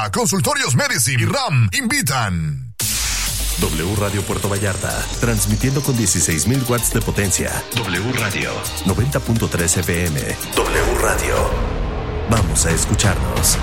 A Consultorios Medicine y RAM invitan. W Radio Puerto Vallarta, transmitiendo con 16,000 watts de potencia. W Radio, 90.3 FM. W Radio. Vamos a escucharnos.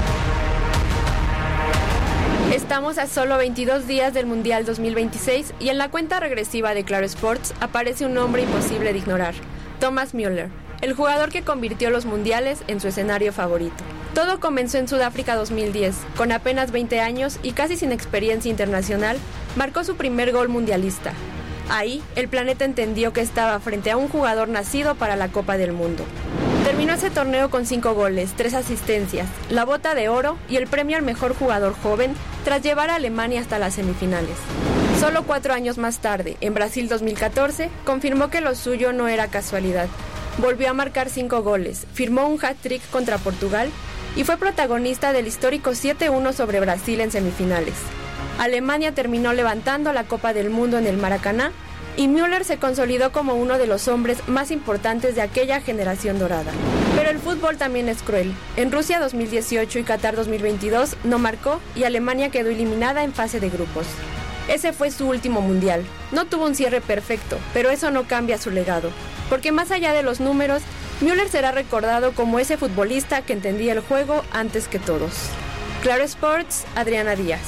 Estamos a solo 22 días del Mundial 2026 y en la cuenta regresiva de Claro Sports aparece un nombre imposible de ignorar: Thomas Müller, el jugador que convirtió los mundiales en su escenario favorito. Todo comenzó en Sudáfrica 2010, con apenas 20 años y casi sin experiencia internacional, marcó su primer gol mundialista. Ahí, el planeta entendió que estaba frente a un jugador nacido para la Copa del Mundo. Terminó ese torneo con 5 goles, 3 asistencias, la bota de oro y el premio al mejor jugador joven tras llevar a Alemania hasta las semifinales. Solo 4 años más tarde, en Brasil 2014, confirmó que lo suyo no era casualidad. Volvió a marcar 5 goles, firmó un hat-trick contra Portugal y fue protagonista del histórico 7-1 sobre Brasil en semifinales. Alemania terminó levantando la Copa del Mundo en el Maracaná y Müller se consolidó como uno de los hombres más importantes de aquella generación dorada. Pero el fútbol también es cruel. En Rusia 2018 y Qatar 2022 no marcó y Alemania quedó eliminada en fase de grupos. Ese fue su último mundial. No tuvo un cierre perfecto, pero eso no cambia su legado. Porque más allá de los números, Müller será recordado como ese futbolista que entendía el juego antes que todos. Claro Sports, Adriana Díaz.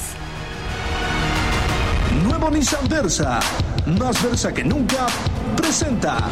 Nuevo Nissan Versa, más Versa que nunca, presenta.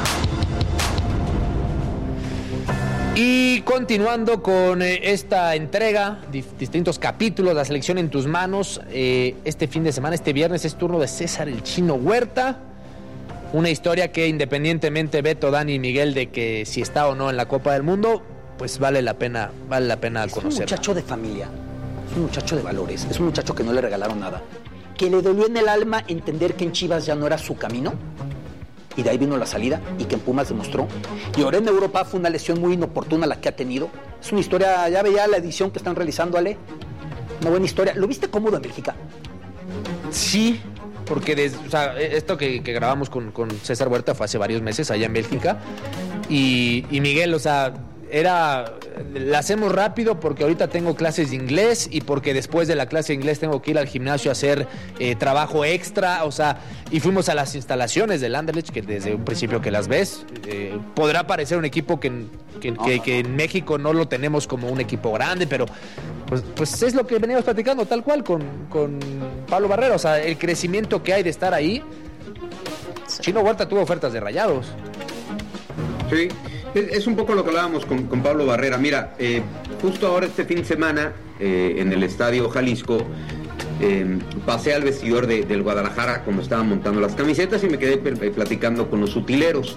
Y continuando con esta entrega, distintos capítulos, la selección en tus manos, este fin de semana, este viernes, es turno de César el Chino Huerta. Una historia que independientemente, Beto, Dani y Miguel, de que si está o no en la Copa del Mundo, pues vale la pena conocerla. Es un muchacho de familia, es un muchacho de valores, es un muchacho que no le regalaron nada, que le dolió en el alma entender que en Chivas ya no era su camino, y de ahí vino la salida, y que en Pumas demostró. Y ahora en Europa fue una lesión muy inoportuna la que ha tenido. Es una historia, ya veía la edición que están realizando, Ale, una buena historia. ¿Lo viste cómodo en Bélgica? Sí, porque esto que grabamos con César Huerta fue hace varios meses allá en Bélgica, y Miguel, la hacemos rápido porque ahorita tengo clases de inglés y porque después de la clase de inglés tengo que ir al gimnasio a hacer trabajo extra, y fuimos a las instalaciones del Anderlecht, que desde un principio que las ves, podrá parecer un equipo que en México no lo tenemos como un equipo grande, pero pues es lo que veníamos platicando tal cual con Pablo Barrera, el crecimiento que hay de estar ahí. Chino Huerta tuvo ofertas de Rayados. Sí, es un poco lo que hablábamos con Pablo Barrera. Mira, justo ahora este fin de semana en el Estadio Jalisco pasé al vestidor del Guadalajara cuando estaban montando las camisetas y me quedé platicando con los utileros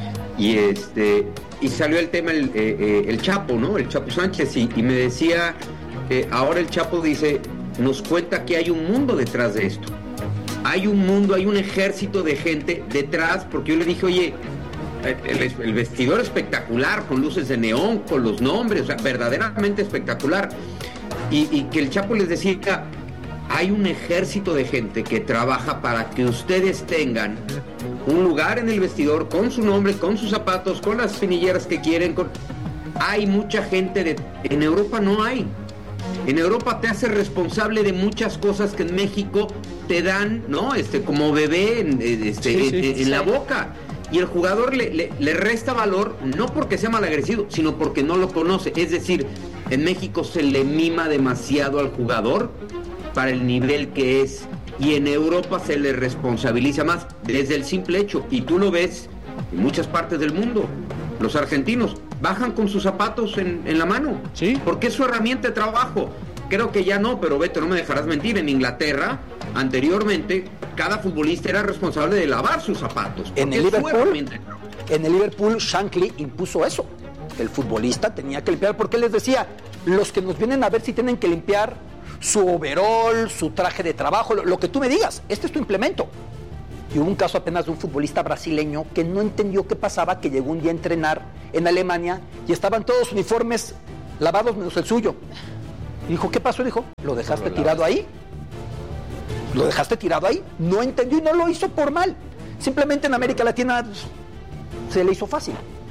y salió el tema el Chapo, ¿no? El Chapo Sánchez y me decía, ahora el Chapo dice, nos cuenta que hay un mundo detrás de esto. Hay un mundo, hay un ejército de gente detrás, porque yo le dije, oye, el vestidor espectacular, con luces de neón, con los nombres, verdaderamente espectacular. Y que el Chapo les decía, hay un ejército de gente que trabaja para que ustedes tengan un lugar en el vestidor con su nombre, con sus zapatos, con las finilleras que quieren. Hay mucha gente, en Europa no hay. En Europa te hace responsable de muchas cosas que en México te dan, ¿no? Como bebé en la boca. Y el jugador le resta valor, no porque sea malagrecido, sino porque no lo conoce. Es decir, en México se le mima demasiado al jugador para el nivel que es. Y en Europa se le responsabiliza más desde el simple hecho. Y tú lo ves en muchas partes del mundo. Los argentinos bajan con sus zapatos en la mano. Sí. Porque es su herramienta de trabajo. Creo que ya no, pero Beto, no me dejarás mentir. En Inglaterra, cada futbolista era responsable de lavar sus zapatos. En el Liverpool, Shankly impuso eso. El futbolista tenía que limpiar, porque les decía, los que nos vienen a ver si tienen que limpiar su overol, su traje de trabajo, lo que tú me digas, este es tu implemento. Y hubo un caso apenas de un futbolista brasileño que no entendió qué pasaba, que llegó un día a entrenar en Alemania y estaban todos uniformes lavados menos el suyo. Y dijo, ¿qué pasó? Dijo, ¿lo dejaste tirado ahí? ¿Lo dejaste tirado ahí? No entendió y no lo hizo por mal. Simplemente en América Latina se le hizo fácil.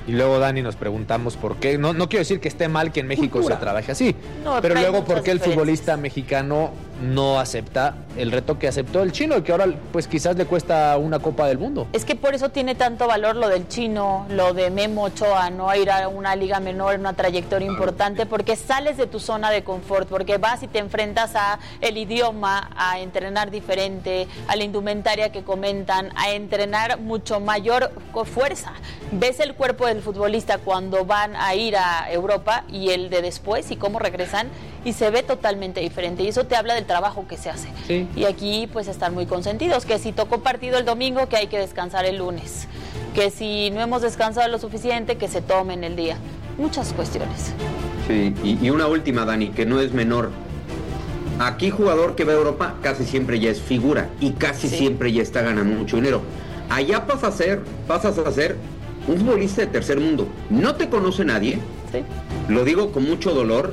Y luego, Dani, nos preguntamos por qué. No quiero decir que esté mal que en México se trabaje así. No, pero luego, muchas ¿por qué el diferencias. futbolista mexicano no acepta el reto que aceptó el chino y que ahora pues quizás le cuesta una Copa del Mundo? Es que por eso tiene tanto valor lo del chino, lo de Memo Ochoa, no ir a una liga menor, una trayectoria importante, porque sales de tu zona de confort, porque vas y te enfrentas a el idioma, a entrenar diferente, a la indumentaria que comentan, a entrenar mucho mayor fuerza. Ves el cuerpo del futbolista cuando van a ir a Europa y el de después y cómo regresan y se ve totalmente diferente y eso te habla del trabajo que se hace. Sí. Y aquí pues están muy consentidos, que si tocó partido el domingo, que hay que descansar el lunes, que si no hemos descansado lo suficiente, que se tomen el día. Muchas cuestiones. Sí, y una última, Dani, que no es menor. Aquí jugador que va a Europa casi siempre ya es figura y casi siempre ya está ganando mucho dinero. Allá pasas a ser un futbolista de tercer mundo. No te conoce nadie. Sí. Lo digo con mucho dolor.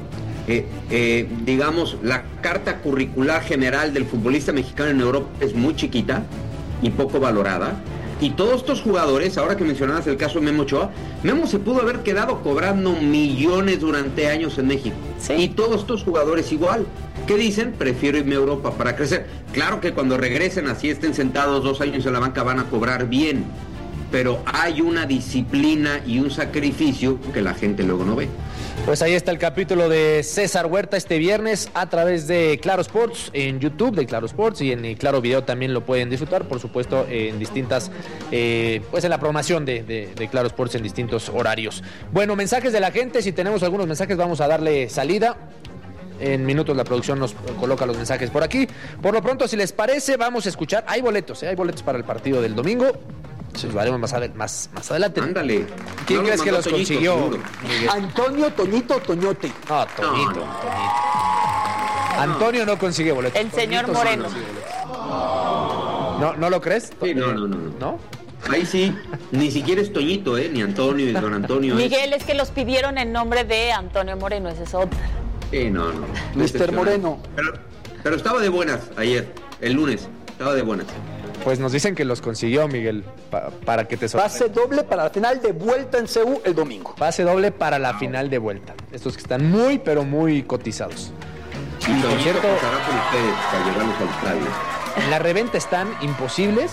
Digamos, la carta curricular general del futbolista mexicano en Europa es muy chiquita y poco valorada. Y todos estos jugadores, ahora que mencionabas el caso de Memo Ochoa, Memo se pudo haber quedado cobrando millones durante años en México. Sí. Y todos estos jugadores igual. ¿Qué dicen? Prefiero irme a Europa para crecer. Claro que cuando regresen, así estén sentados 2 años en la banca, van a cobrar bien. Pero hay una disciplina y un sacrificio que la gente luego no ve. Pues ahí está el capítulo de César Huerta este viernes a través de Claro Sports, en YouTube de Claro Sports y en Claro Video también lo pueden disfrutar, por supuesto, en distintas, pues en la programación de Claro Sports en distintos horarios. Bueno, mensajes de la gente, si tenemos algunos mensajes vamos a darle salida. En minutos la producción nos coloca los mensajes por aquí. Por lo pronto, si les parece, vamos a escuchar. Hay boletos para el partido del domingo. Los haremos más adelante. Ándale. ¿Quién No crees que los mandó Toñito, consiguió? seguro. Miguel? Antonio, Toñito, Toñote. No, Toñito. Antonio no consigue boletos. El señor Toñito sí Moreno. consigue boletos. ¿No lo crees? Sí, no. ¿No? Ahí sí, ni siquiera es Toñito, ni Antonio, ni don Antonio. Miguel, es que los pidieron en nombre de Antonio Moreno, ese es otro. Sí, no. Mr. Moreno. Pero estaba de buenas ayer, el lunes. Estaba de buenas. Pues nos dicen que los consiguió, Miguel, para que te sorprenda. Pase doble para la final de vuelta en CU el domingo. Pase doble para la final de vuelta. Estos que están muy, pero muy cotizados. Y Toñito cierto- pasará por ustedes para llevarlos al estadio. En la reventa están imposibles.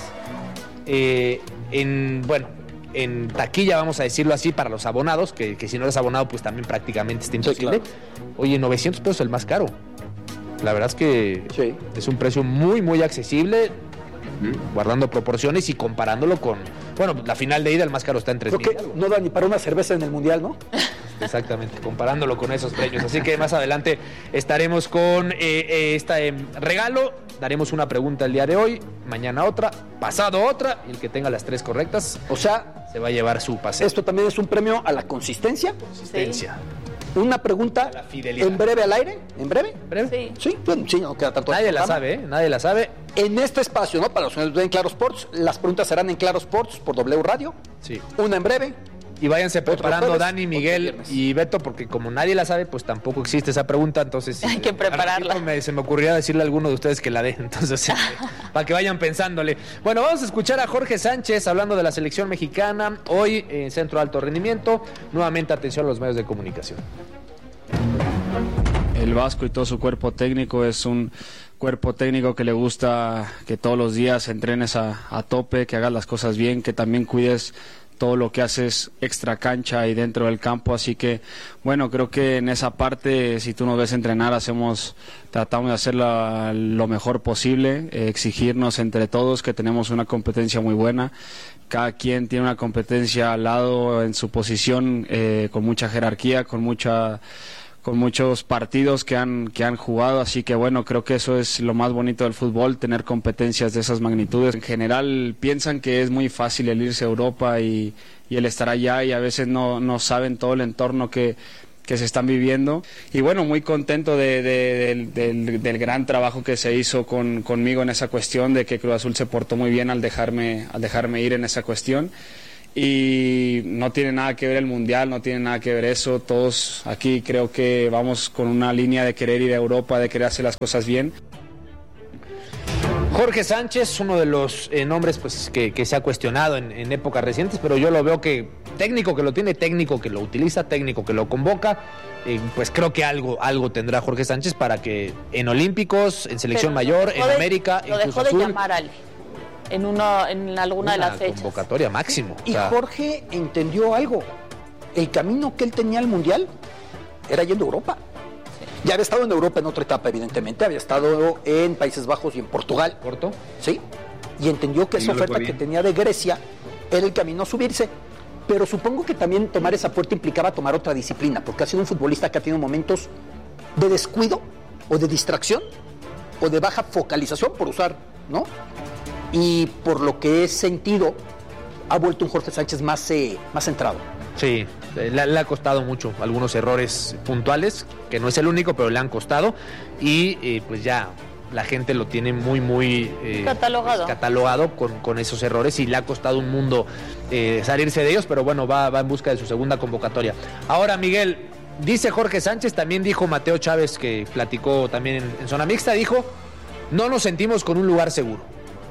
En taquilla, vamos a decirlo así, para los abonados, que si no eres abonado, pues también prácticamente está imposible. claro. Oye, 900 pesos el más caro. La verdad es que Sí. es un precio muy, muy accesible, guardando proporciones y comparándolo con... Bueno, la final de ida, el más caro está en 3,000. Creo que no da ni para una cerveza en el Mundial, ¿no? Exactamente, comparándolo con esos precios. Así que más adelante estaremos con este regalo. Daremos una pregunta el día de hoy, mañana otra, pasado otra, y el que tenga las 3 correctas O sea, se va a llevar su pase. esto también es un premio a la consistencia. Consistencia. Una pregunta A la fidelidad. en breve al aire. ¿En breve? ¿Breve? Sí. Sí, bueno, sí, no queda tanto. Nadie la programa. sabe, ¿eh? Nadie la sabe. En este espacio, ¿no? Para los que nos ven en Claro Sports, las preguntas serán en Claro Sports por W Radio. Sí. Una en breve. Y váyanse preparando, jueves, Dani, otro Miguel viernes. y Beto, porque como nadie la sabe, pues tampoco existe esa pregunta, entonces... Hay que prepararla. al ratito se me ocurría decirle a alguno de ustedes que la dé, entonces, para que vayan pensándole. Bueno, vamos a escuchar a Jorge Sánchez hablando de la selección mexicana, hoy en Centro de Alto Rendimiento. Nuevamente, atención a los medios de comunicación. El Vasco y todo su cuerpo técnico es un cuerpo técnico que le gusta que todos los días entrenes a tope, que hagas las cosas bien, que también cuides todo lo que haces extra cancha y dentro del campo, así que bueno, creo que en esa parte, si tú nos ves entrenar, tratamos de hacer lo mejor posible, exigirnos entre todos que tenemos una competencia muy buena, cada quien tiene una competencia al lado en su posición, con mucha jerarquía, con muchos partidos que han jugado, así que bueno, creo que eso es lo más bonito del fútbol, tener competencias de esas magnitudes. En general piensan que es muy fácil el irse a Europa y el estar allá, y a veces no saben todo el entorno que se están viviendo, y bueno, muy contento del gran trabajo que se hizo conmigo en esa cuestión, de que Cruz Azul se portó muy bien al dejarme ir en esa cuestión. Y no tiene nada que ver el Mundial, no tiene nada que ver eso. Todos aquí creo que vamos con una línea de querer ir a Europa, de querer hacer las cosas bien. Jorge Sánchez, uno de los nombres pues que se ha cuestionado en épocas recientes, pero yo lo veo que técnico que lo tiene, técnico que lo utiliza, técnico que lo convoca, pues creo que algo tendrá Jorge Sánchez para que en Olímpicos, en Selección Mayor, en América, en Cruz Azul... Lo dejó de llamar Ale en alguna de las fechas. Convocatoria máximo. Y Jorge entendió algo. El camino que él tenía al Mundial era yendo a Europa. Ya había estado en Europa en otra etapa, evidentemente. Había estado en Países Bajos y en Portugal. ¿Porto? Sí. Y entendió que esa oferta que tenía de Grecia era el camino a subirse. Pero supongo que también tomar esa puerta implicaba tomar otra disciplina, porque ha sido un futbolista que ha tenido momentos de descuido o de distracción o de baja focalización, por usar, ¿no? Y por lo que he sentido, ha vuelto un Jorge Sánchez más centrado. Sí, le ha costado mucho algunos errores puntuales, que no es el único, pero le han costado. Y pues ya la gente lo tiene muy catalogado con esos errores, y le ha costado un mundo salirse de ellos, pero bueno, va en busca de su segunda convocatoria. Ahora, Miguel, dice Jorge Sánchez, también dijo Mateo Chávez, que platicó también en zona mixta, dijo: no nos sentimos con un lugar seguro.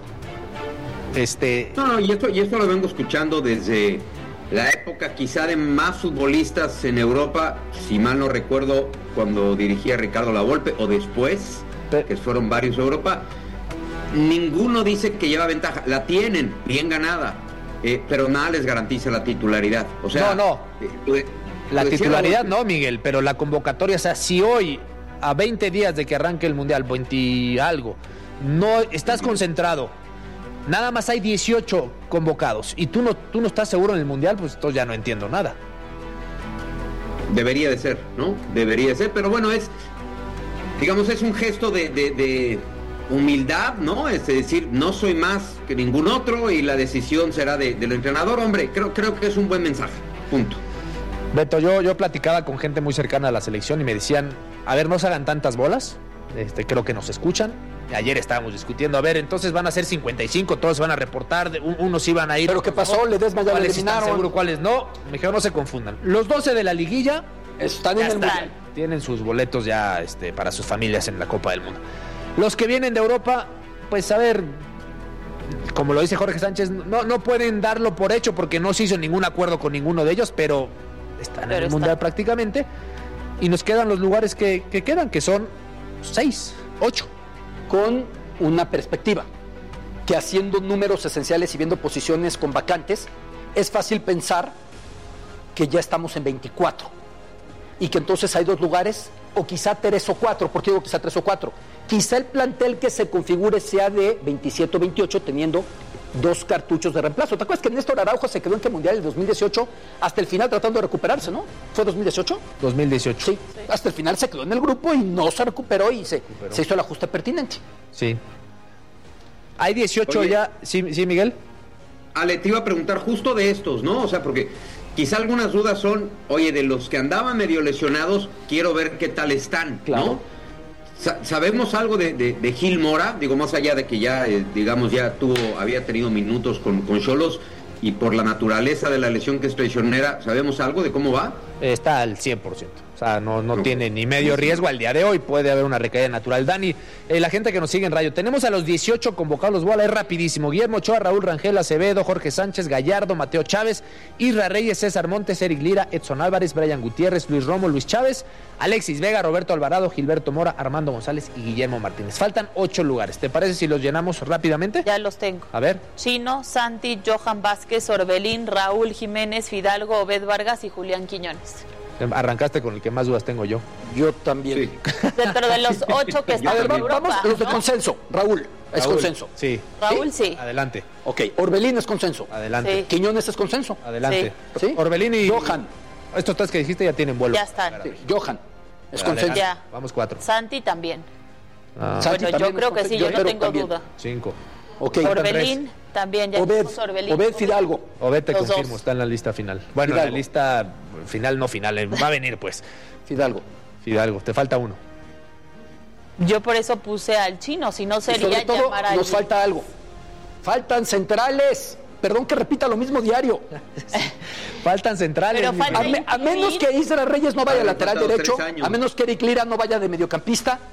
No, y esto lo vengo escuchando desde la época quizá de más futbolistas en Europa, si mal no recuerdo, cuando dirigía Ricardo Lavolpe, o después, que fueron varios a Europa. Ninguno dice que lleva ventaja, la tienen bien ganada, pero nada les garantiza la titularidad. O sea, la titularidad no, Miguel, pero la convocatoria, o sea, si hoy, a 20 días de que arranque el Mundial, 20 algo, no estás concentrado, nada más hay 18 convocados y tú no estás seguro en el Mundial, pues entonces ya no entiendo nada. Debería de ser, ¿no? Debería de ser, pero bueno, es un gesto de humildad, ¿no? Es decir, no soy más que ningún otro y la decisión será del entrenador. Hombre, creo que es un buen mensaje, punto. Beto, yo platicaba con gente muy cercana a la selección y me decían: a ver, no se hagan tantas bolas, creo que nos escuchan. Ayer estábamos discutiendo, a ver, entonces van a ser 55, todos van a reportar, unos iban a ir. ¿Pero qué pasó? No, Ledesma ya lo eliminaron. Seguro cuáles no. Me dijeron: no se confundan. Los 12 de la liguilla están en el Mundial. Tienen sus boletos ya para sus familias en la Copa del Mundo. Los que vienen de Europa, pues a ver, como lo dice Jorge Sánchez, no pueden darlo por hecho porque no se hizo ningún acuerdo con ninguno de ellos, pero están en el Mundial prácticamente. Y nos quedan los lugares que quedan, que son 6, 8. Con una perspectiva, que haciendo números esenciales y viendo posiciones con vacantes, es fácil pensar que ya estamos en 24 y que entonces hay 2 lugares, o quizá 3 o 4. ¿Por qué digo quizá 3 o 4? Quizá el plantel que se configure sea de 27 o 28, teniendo 2 cartuchos de reemplazo. ¿Te acuerdas que Néstor Araujo se quedó en el Mundial el 2018 hasta el final tratando de recuperarse, ¿no? ¿Fue 2018? 2018. Sí, hasta el final se quedó en el grupo y no se recuperó y se hizo el ajuste pertinente. Sí. Hay 18 ya. ¿Sí, Miguel? Ale, te iba a preguntar justo de estos, ¿no? O sea, porque quizá algunas dudas son, oye, de los que andaban medio lesionados, quiero ver qué tal están, claro, ¿no? ¿Sabemos algo de Gil Mora? Digo, más allá de que ya, había tenido minutos con Xolos, y por la naturaleza de la lesión que es traicionera, ¿sabemos algo de cómo va? Está al 100%. O sea, no tiene ni medio riesgo al día de hoy. Puede haber una recaída natural. Dani, la gente que nos sigue en radio, tenemos a los 18 convocados. Los voy a leer rapidísimo: Guillermo Ochoa, Raúl Rangel, Acevedo, Jorge Sánchez, Gallardo, Mateo Chávez, Isra Reyes, César Montes, Eric Lira, Edson Álvarez, Brian Gutiérrez, Luis Romo, Luis Chávez, Alexis Vega, Roberto Alvarado, Gilberto Mora, Armando González y Guillermo Martínez. Faltan 8 lugares. ¿Te parece si los llenamos rápidamente? Ya los tengo. A ver. Chino, Santi, Johan Vázquez, Orbelín, Raúl Jiménez, Fidalgo, Obed Vargas y Julián Quiñones. Arrancaste con el que más dudas tengo yo. Yo también. Sí. Dentro de los 8 que están en Europa. Vamos los de consenso. Raúl, es consenso. Sí. Raúl, sí. Adelante. Ok, Orbelín es consenso. Adelante. Sí. Quiñones es consenso. Adelante. Sí. Orbelín y Johan. Estos 3 que dijiste ya tienen vuelo. Ya están. Sí. Johan es consenso. Ya. Vamos 4. Santi también. Santi Bueno, yo creo que sí, yo no tengo también. duda. 5. Ok. Orbelín también, ya dijimos Orbelín. Obed Fidalgo. Obed, te Los confirmo, 2. está en la lista final. Bueno, Fidalgo. en la lista final, no final, va a venir pues. Fidalgo. Te falta 1. Yo por eso puse al Chino, si no Y sobre sería todo, llamar a nos falta algo. Faltan centrales. Perdón que repita lo mismo diario. Faltan centrales. Pero falta A menos que Isra Reyes no vaya Vale, lateral faltan derecho, 3 años. a menos que Eric Lira no vaya de mediocampista,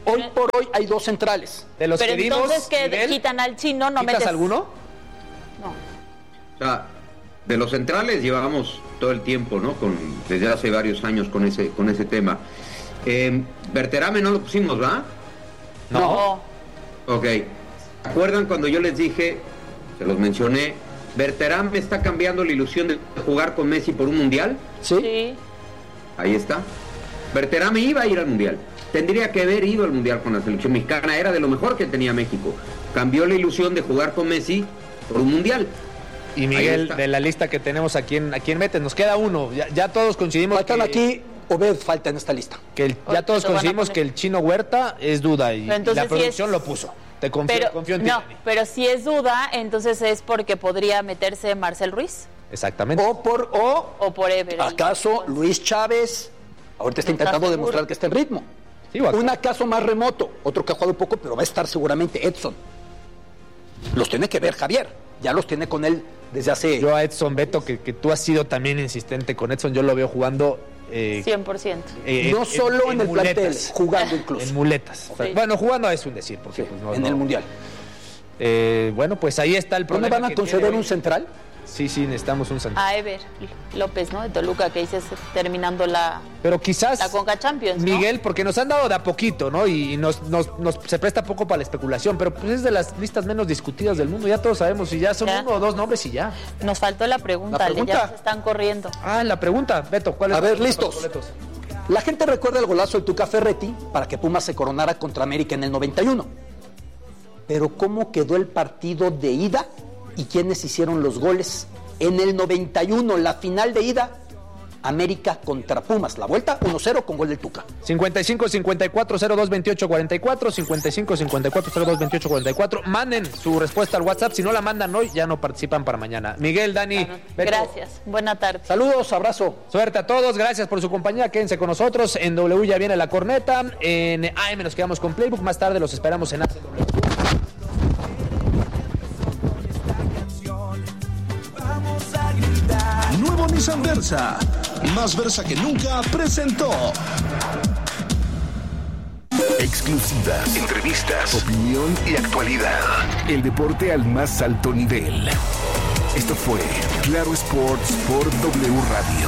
Hoy por hoy hay 2 centrales. De los Pero que vimos, entonces que Miguel, quitan al Chino, no ¿quitas metes... alguno? No. O sea, de los centrales llevamos todo el tiempo, ¿no? Desde hace varios años con ese tema. Berterame no lo pusimos, ¿verdad? No. Ok. ¿Acuerdan cuando yo les dije, se los mencioné, Berterame está cambiando la ilusión de jugar con Messi por un mundial? Sí. Ahí está. Berterame iba a ir al mundial. Tendría que haber ido al mundial con la selección mexicana. Era de lo mejor que tenía México. Cambió la ilusión de jugar con Messi por un mundial. Y Miguel, de la lista que tenemos, ¿a quién metes? Nos queda uno. Ya todos coincidimos Faltan aquí, Obed falta en esta lista. Ya todos coincidimos que el Chino Huerta es duda y la producción lo puso. Te confío en ti. No, pero si es duda, entonces es porque podría meterse Marcel Ruiz. Exactamente. O por Ever. ¿Acaso Luis Chávez ahorita está intentando demostrar que está en ritmo? Sí, un acaso más remoto, otro que ha jugado poco, pero va a estar seguramente Edson. Los tiene que ver Javier, ya los tiene con él desde hace... Yo a Edson, Beto, que tú has sido también insistente con Edson, yo lo veo jugando... 100%. No solo en el plantel, jugando incluso. En muletas. Sí. Bueno, jugando es un decir, porque pues, en el Mundial. Bueno, pues ahí está el ¿No problema. me van a conceder un central? Sí, necesitamos un central. A Ever López, ¿no? De Toluca, que dices terminando Pero quizás la Conca Champions, ¿no? Miguel, porque nos han dado de a poquito, ¿no? Y se presta poco para la especulación, pero pues es de las listas menos discutidas del mundo. Ya todos sabemos si ya son 1 o 2 nombres y ya. Nos faltó la pregunta. Ya se están corriendo. La pregunta, Beto, ¿cuál es? A ver, listos. La gente recuerda el golazo del Tuca Ferretti para que Pumas se coronara contra América en el 91. Pero ¿cómo quedó el partido de ida y quiénes hicieron los goles? En el 91, la final de ida, América contra Pumas. La vuelta, 1-0 con gol del Tuca. 55-54-02-28-44, 55-54-02-28-44. Manden su respuesta al WhatsApp. Si no la mandan hoy, ya no participan para mañana. Miguel, Dani, Beto. Gracias. Buena tarde. Saludos, abrazo. Suerte a todos. Gracias por su compañía. Quédense con nosotros. En W ya viene la corneta. En AM nos quedamos con Playbook. Más tarde los esperamos en ACW. Nuevo Nissan Versa, más Versa que nunca, presentó. Exclusivas, entrevistas, opinión y actualidad. El deporte al más alto nivel. Esto fue Claro Sports por W Radio.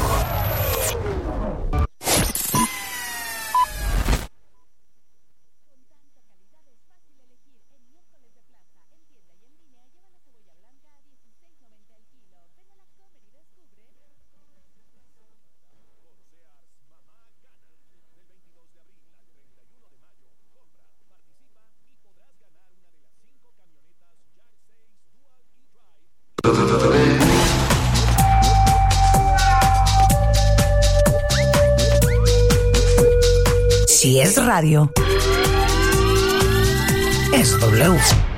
Si es radio, es W.